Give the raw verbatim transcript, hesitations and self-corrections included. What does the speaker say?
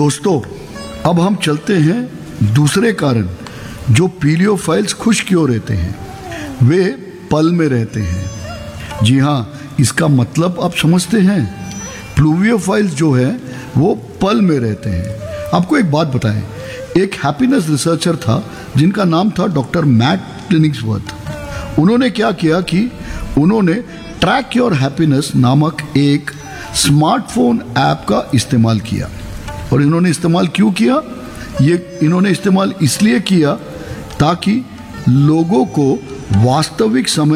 दोस्तों, अब हम चलते हैं दूसरे कारण जो पीलियोफाइल्स खुश क्यों रहते हैं। वे पल में रहते हैं। जी हाँ, इसका मतलब आप समझते हैं। प्लूवियोफाइल्स जो है वो पल में रहते हैं। आपको एक बात बताएं, एक हैप्पीनेस रिसर्चर था जिनका नाम था डॉक्टर मैट क्लिनिक्सवर्थ। उन्होंने क्या किया कि उन्होंने ट्रैक योर हैप्पीनेस नामक एक स्मार्टफोन ऐप का इस्तेमाल किया। और इन्होंने इस्तेमाल क्यों किया? ये इन्होंने इस्तेमाल इसलिए किया ताकि लोगों को वास्तविक समय